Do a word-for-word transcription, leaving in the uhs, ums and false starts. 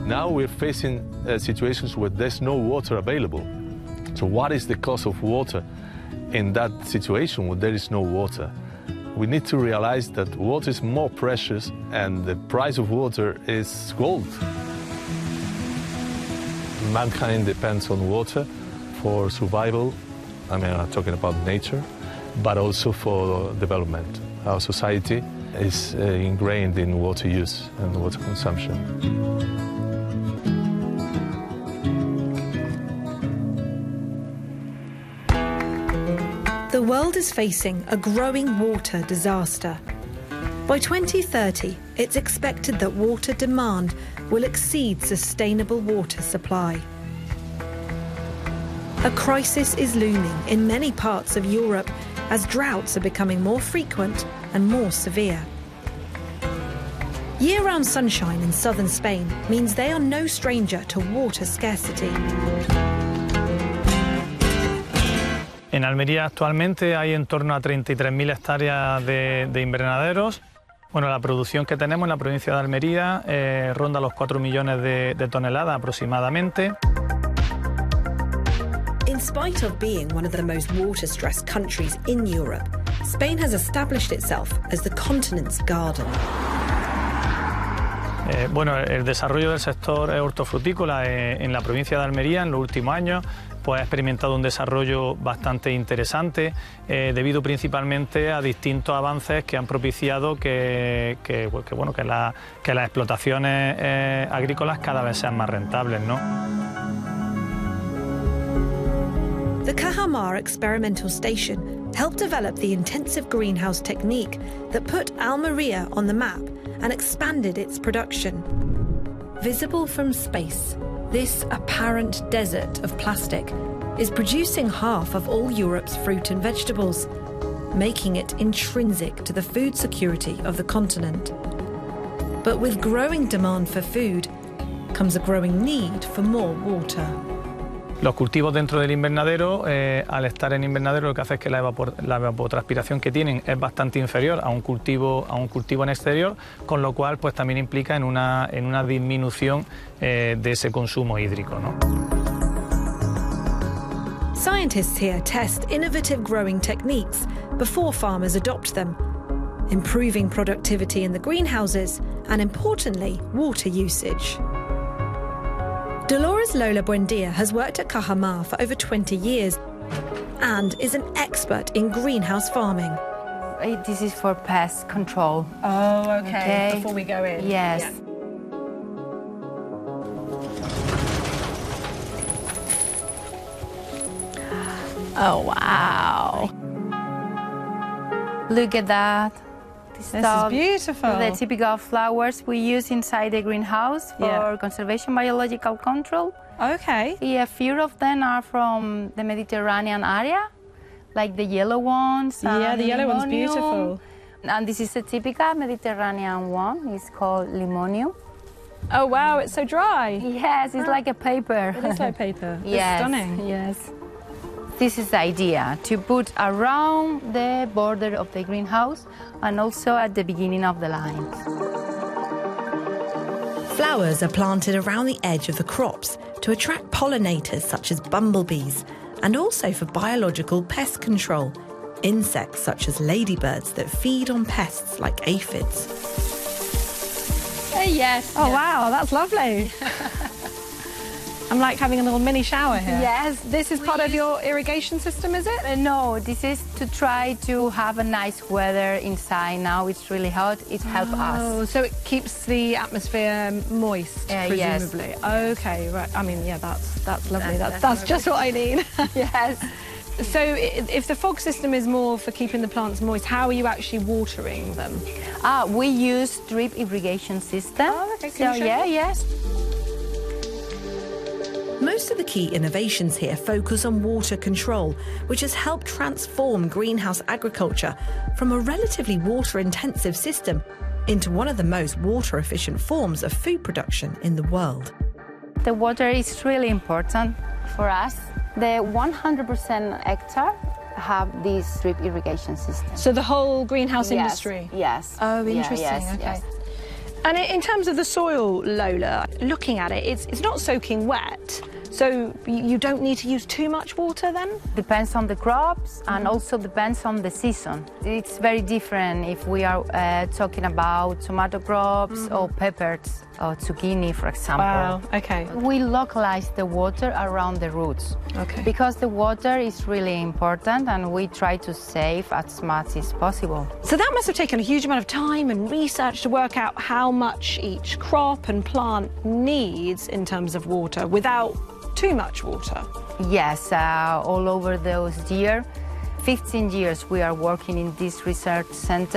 Now we're facing uh, situations where there's no water available. So what is the cost of water in that situation where there is no water? We need to realize that water is more precious and the price of water is gold. Mankind depends on water for survival. I mean, I'm talking about nature, but also for development. Our society is uh, ingrained in water use and water consumption. The world is facing a growing water disaster. By twenty thirty, it's expected that water demand will exceed sustainable water supply. A crisis is looming in many parts of Europe as droughts are becoming more frequent and more severe. Year-round sunshine in southern Spain means they are no stranger to water scarcity. En Almería actualmente hay en torno a treinta y tres mil hectáreas de, de invernaderos. Bueno, la producción que tenemos en la provincia de Almería eh, ronda los cuatro millones de, de toneladas aproximadamente. In spite of being one of the most water-stressed countries in Europe, Spain has established itself as the continent's garden. Eh, bueno, el desarrollo del sector hortofrutícola eh, en la provincia de Almería en los últimos años pues ha experimentado un desarrollo bastante interesante eh, debido principalmente a distintos avances que han propiciado que, que, que, bueno, que, la, que las explotaciones eh, agrícolas cada vez sean más rentables, ¿no? The Caja-Mar experimental station helped develop the intensive greenhouse technique that put Almería on the map and expanded its production. Visible from space, this apparent desert of plastic is producing half of all Europe's fruit and vegetables, making it intrinsic to the food security of the continent. But with growing demand for food comes a growing need for more water. Los cultivos dentro del invernadero, eh, al estar en invernadero, lo que hace es que la, evapor la evapotranspiración que tienen es bastante inferior a un cultivo, a un cultivo en exterior, con lo cual pues, también implica en una, en una disminución eh, de ese consumo hídrico, ¿no? Scientists here test innovative growing techniques before farmers adopt them, improving productivity in the greenhouses and, importantly, water usage. Dolores Lola Buendia has worked at Caja-Mar for over twenty years and is an expert in greenhouse farming. This is for pest control. Oh, okay. okay. Before we go in. Yes. Yeah. Oh, wow. Look at that. This is beautiful. The typical flowers we use inside the greenhouse for yeah. conservation biological control. Okay. Yeah, a few of them are from the Mediterranean area, like the yellow ones. Yeah, the yellow one's beautiful. And this is a typical Mediterranean one. It's called Limonium. Oh, wow, it's so dry. Yes, it's oh. like a paper. It is like paper. Yes. It's stunning. Yes. This is the idea, to put around the border of the greenhouse and also at the beginning of the lines. Flowers are planted around the edge of the crops to attract pollinators such as bumblebees and also for biological pest control, insects such as ladybirds that feed on pests like aphids. Uh, yes. Oh, yes. wow, that's lovely. I'm like having a little mini shower here. Yes. This is part of your irrigation system, is it? Uh, no, this is to try to have a nice weather inside. Now it's really hot. It helps oh, us. Oh, so it keeps the atmosphere moist, uh, presumably. Yes. Okay, right. I mean, yeah, that's that's lovely. That's, that's, that's just what I need. Yes. So if the fog system is more for keeping the plants moist, how are you actually watering them? Ah, we use drip irrigation system. Oh, okay. Can so, you show yeah, me? yes. Most of the key innovations here focus on water control, which has helped transform greenhouse agriculture from a relatively water-intensive system into one of the most water-efficient forms of food production in the world. The water is really important for us. The one hundred percent hectare have this drip irrigation system. So the whole greenhouse yes, industry? Yes. Oh, interesting. Yeah, yes, okay. Yes. And in terms of the soil, Lola, looking at it, it's, it's not soaking wet, so you don't need to use too much water then? Depends on the crops and also depends on the season. It's very different if we are uh, talking about tomato crops mm-hmm. or peppers or zucchini, for example. Wow, okay. We localize the water around the roots okay. because the water is really important and we try to save as much as possible. So that must have taken a huge amount of time and research to work out how much each crop and plant needs in terms of water without too much water. Yes, uh, all over those years, fifteen years we are working in this research center.